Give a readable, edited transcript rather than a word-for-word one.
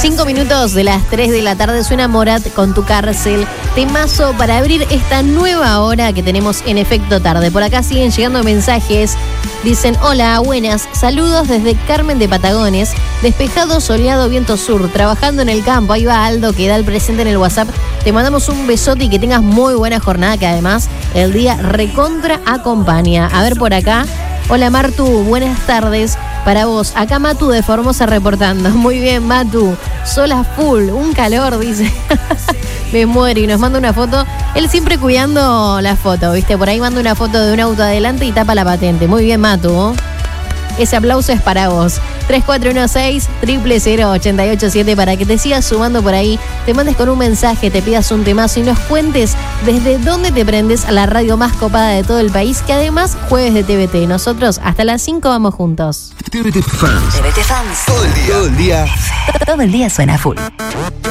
5 minutos de las 3 de la tarde suena Morat con Tu Cárcel. Temazo para abrir esta nueva hora que tenemos en Efecto Tarde. Por acá siguen llegando mensajes. Dicen, hola, buenas, saludos desde Carmen de Patagones, despejado, soleado, viento sur, trabajando en el campo. Ahí va Aldo, que da el presente en el WhatsApp. Te mandamos un besote y que tengas muy buena jornada, que además el día recontra acompaña. A ver por acá. Hola Martu, buenas tardes para vos. Acá Matu de Formosa reportando. Muy bien, Matu. Sola full, un calor, dice. Me muero y nos manda una foto. Él siempre cuidando la foto, ¿viste? Por ahí manda una foto de un auto adelante y tapa la patente. Muy bien, Matu. Ese aplauso es para vos. 3416-000887 para que te sigas sumando por ahí, te mandes con un mensaje, te pidas un temazo y nos cuentes desde dónde te prendes a la radio más copada de todo el país, que además jueves de TVT. Nosotros hasta las 5 vamos juntos. TVT Fans. TVT Fans. Todo el día. Todo el día suena full.